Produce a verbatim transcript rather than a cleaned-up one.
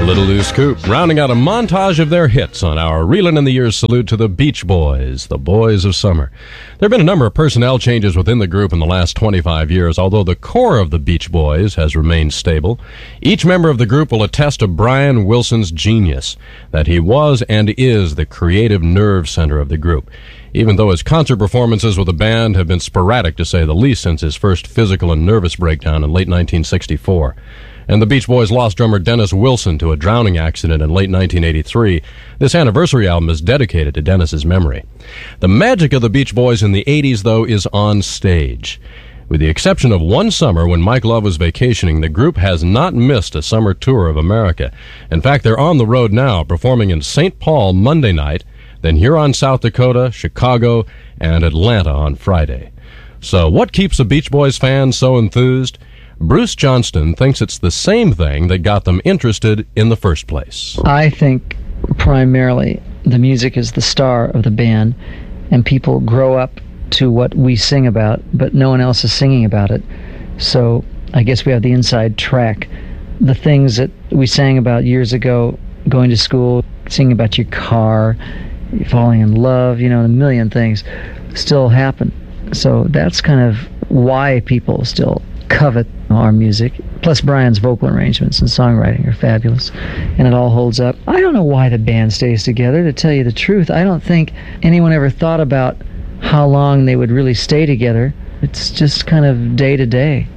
Little Deuce Coupe, rounding out a montage of their hits on our Reelin' in the Years salute to the Beach Boys, the boys of summer. There have been a number of personnel changes within the group in the last twenty-five years, although the core of the Beach Boys has remained stable. Each member of the group will attest to Brian Wilson's genius, that he was and is the creative nerve center of the group, even though his concert performances with the band have been sporadic, to say the least, since his first physical and nervous breakdown in late nineteen sixty-four. And the Beach Boys lost drummer Dennis Wilson to a drowning accident in late nineteen eighty-three. This anniversary album is dedicated to Dennis's memory. The magic of the Beach Boys in the eighties, though, is on stage. With the exception of one summer when Mike Love was vacationing, the group has not missed a summer tour of America. In fact, they're on the road now, performing in Saint Paul Monday night, then Huron, South Dakota, Chicago, and Atlanta on Friday. So what keeps the Beach Boys fans so enthused? Bruce Johnston thinks it's the same thing that got them interested in the first place. I think primarily the music is the star of the band, and people grow up to what we sing about, but no one else is singing about it. So I guess we have the inside track. The things that we sang about years ago, going to school, singing about your car, falling in love, you know, a million things still happen. So that's kind of why people still covet our music. Plus Brian's vocal arrangements and songwriting are fabulous, and it all holds up. I don't know why the band stays together, to tell you the truth. I don't think anyone ever thought about how long they would really stay together. It's just kind of day to day.